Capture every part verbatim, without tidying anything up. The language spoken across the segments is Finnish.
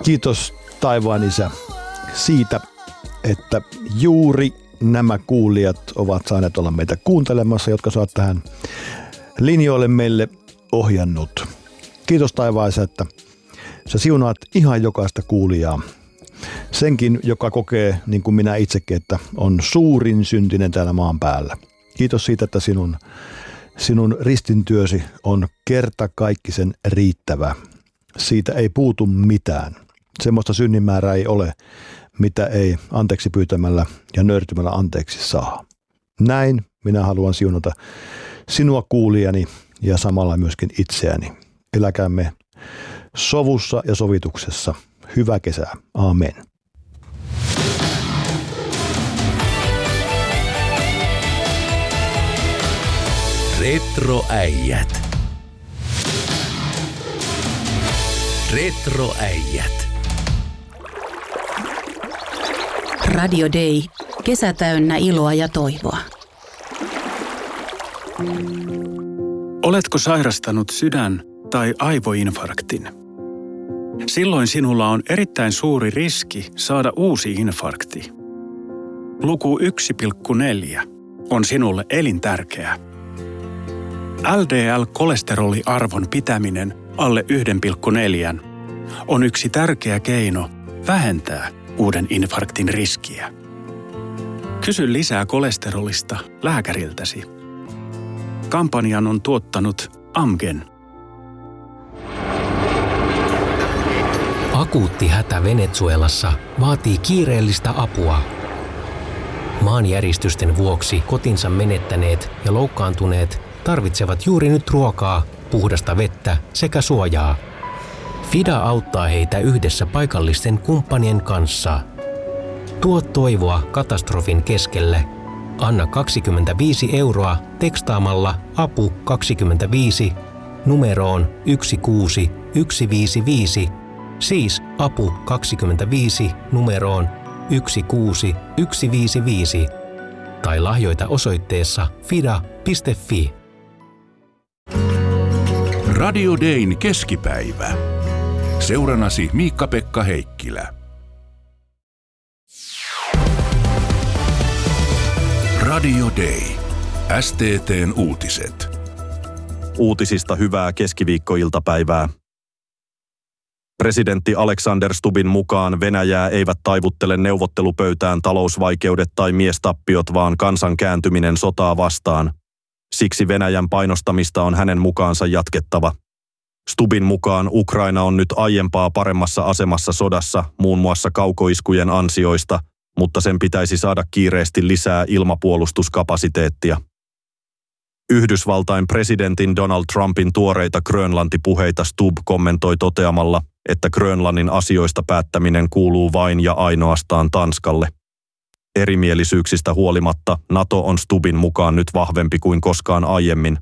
Kiitos taivaan Isä siitä, että juuri nämä kuulijat ovat saaneet olla meitä kuuntelemassa, jotka sä oot tähän linjoille meille ohjannut. Kiitos taivaan Isä, että sä siunaat ihan jokaista kuulijaa. Senkin, joka kokee, niin kuin minä itsekin, että on suurin syntinen täällä maan päällä. Kiitos siitä, että sinun, sinun ristintyösi on kertakaikkisen riittävä. Siitä ei puutu mitään. Semmoista synninmäärää ei ole, mitä ei anteeksi pyytämällä ja nöyrtymällä anteeksi saa. Näin minä haluan siunata sinua kuulijani ja samalla myöskin itseäni. Eläkäämme sovussa ja sovituksessa. Hyvää kesää. Aamen. Retroäijät. Retroäijät. Radio Day. Kesä täynnä iloa ja toivoa. Oletko sairastanut sydän- tai aivoinfarktin? Silloin sinulla on erittäin suuri riski saada uusi infarkti. Luku yksi pilkku neljä on sinulle elintärkeä. L D L-kolesteroliarvon pitäminen alle yksi pilkku neljä on yksi tärkeä keino vähentää uuden infarktin riskiä. Kysy lisää kolesterolista lääkäriltäsi. Kampanjan on tuottanut Amgen. Akuutti hätä Venezuelassa vaatii kiireellistä apua. Maanjäristysten vuoksi kotinsa menettäneet ja loukkaantuneet tarvitsevat juuri nyt ruokaa, puhdasta vettä sekä suojaa. FIDA auttaa heitä yhdessä paikallisten kumppanien kanssa. Tuo toivoa katastrofin keskelle. Anna kaksikymmentäviisi euroa tekstaamalla apu kaksikymmentäviisi numeroon yksi kuusi yksi viisi viisi, siis apu kaksikymmentäviisi numeroon yksi kuusi yksi viisi viisi tai lahjoita osoitteessa fida piste fi. Radio Dayn keskipäivä. Seuranasi Miikka-Pekka Heikkilä. Radio Day. S T T:n uutiset. Uutisista hyvää keskiviikkoiltapäivää. Presidentti Alexander Stubbin mukaan Venäjää eivät taivuttele neuvottelupöytään talousvaikeudet tai miestappiot, vaan kansan kääntyminen sotaa vastaan. Siksi Venäjän painostamista on hänen mukaansa jatkettava. Stubbin mukaan Ukraina on nyt aiempaa paremmassa asemassa sodassa, muun muassa kaukoiskujen ansioista, mutta sen pitäisi saada kiireesti lisää ilmapuolustuskapasiteettia. Yhdysvaltain presidentin Donald Trumpin tuoreita Grönlanti-puheita Stubb kommentoi toteamalla, että Grönlannin asioista päättäminen kuuluu vain ja ainoastaan Tanskalle. Erimielisyyksistä huolimatta NATO on Stubbin mukaan nyt vahvempi kuin koskaan aiemmin.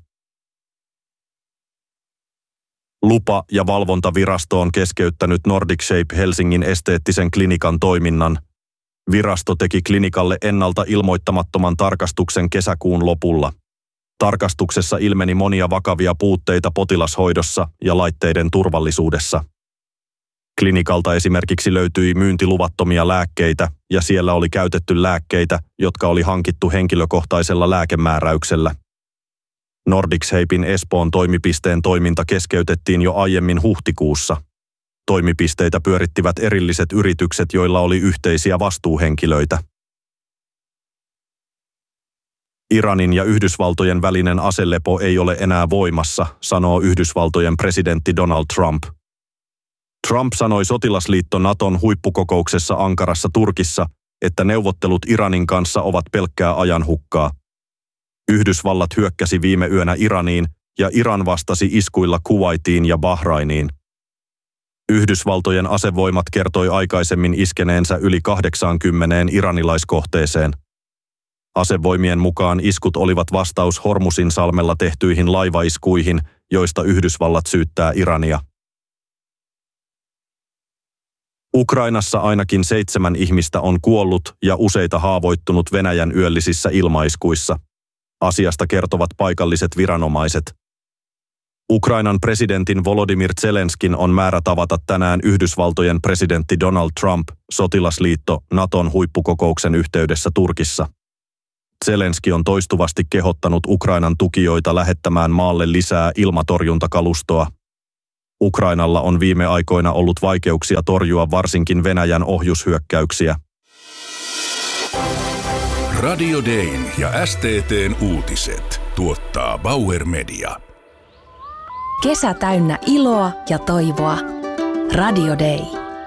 Lupa- ja valvontavirasto on keskeyttänyt Nordic Shape Helsingin esteettisen klinikan toiminnan. Virasto teki klinikalle ennalta ilmoittamattoman tarkastuksen kesäkuun lopulla. Tarkastuksessa ilmeni monia vakavia puutteita potilashoidossa ja laitteiden turvallisuudessa. Klinikalta esimerkiksi löytyi myyntiluvattomia lääkkeitä ja siellä oli käytetty lääkkeitä, jotka oli hankittu henkilökohtaisella lääkemääräyksellä. Nordic Shapen Espoon toimipisteen toiminta keskeytettiin jo aiemmin huhtikuussa. Toimipisteitä pyörittivät erilliset yritykset, joilla oli yhteisiä vastuuhenkilöitä. Iranin ja Yhdysvaltojen välinen aselepo ei ole enää voimassa, sanoo Yhdysvaltojen presidentti Donald Trump. Trump sanoi sotilasliitto Naton huippukokouksessa Ankarassa Turkissa, että neuvottelut Iranin kanssa ovat pelkkää ajanhukkaa. Yhdysvallat hyökkäsi viime yönä Iraniin ja Iran vastasi iskuilla Kuwaitiin ja Bahrainiin. Yhdysvaltojen asevoimat kertoi aikaisemmin iskeneensä yli kahdeksaankymmeneen iranilaiskohteeseen. Asevoimien mukaan iskut olivat vastaus Hormusin salmella tehtyihin laivaiskuihin, joista Yhdysvallat syyttää Irania. Ukrainassa ainakin seitsemän ihmistä on kuollut ja useita haavoittunut Venäjän yöllisissä ilmaiskuissa. Asiasta kertovat paikalliset viranomaiset. Ukrainan presidentin Volodymyr Zelenskin on määrä tavata tänään Yhdysvaltojen presidentti Donald Trump sotilasliitto Naton huippukokouksen yhteydessä Turkissa. Zelenski on toistuvasti kehottanut Ukrainan tukijoita lähettämään maalle lisää ilmatorjuntakalustoa. Ukrainalla on viime aikoina ollut vaikeuksia torjua varsinkin Venäjän ohjushyökkäyksiä. Radio Dayn ja S T T:n uutiset tuottaa Bauer Media. Kesä täynnä iloa ja toivoa. Radio Day.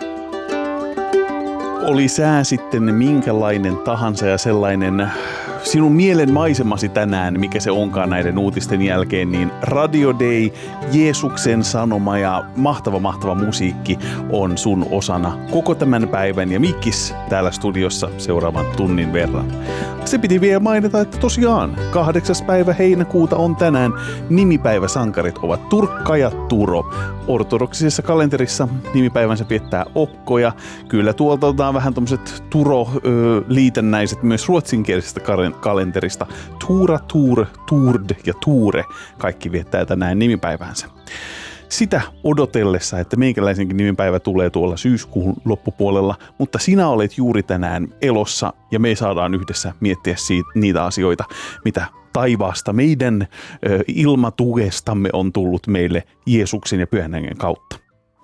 Oli sää sitten minkälainen tahansa ja sellainen sinun mielen maisemasi tänään, mikä se onkaan näiden uutisten jälkeen, niin Radio Day, Jeesuksen sanoma ja mahtava mahtava musiikki on sun osana koko tämän päivän ja Mikkis täällä studiossa seuraavan tunnin verran. Se piti vielä mainita, että tosiaan kahdeksas päivä heinäkuuta on tänään nimipäiväsankarit ovat Turkka ja Turo. Ortodoksisessa kalenterissa nimipäivänsä viettää Okko ja kyllä tuolta otetaan vähän tommoset Turo-liitännäiset myös ruotsinkielisestä kalenterista. Tura, Tur, Turd ja Tuure kaikki viettää tänään nimipäivänsä. Sitä odotellessa, että meikäläisenkin nimipäivä tulee tuolla syyskuun loppupuolella, mutta sinä olet juuri tänään elossa ja me saadaan yhdessä miettiä siitä, niitä asioita, mitä taivaasta meidän ö, ilmatuestamme on tullut meille Jeesuksen ja Pyhän Hengen kautta.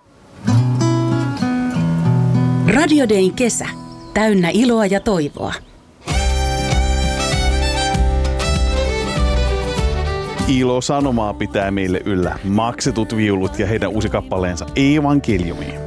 Radio Dayn kesä. Täynnä iloa ja toivoa. Ilo sanomaa pitää meille yllä maksetut viulut ja heidän uusi kappaleensa Evankeliumi.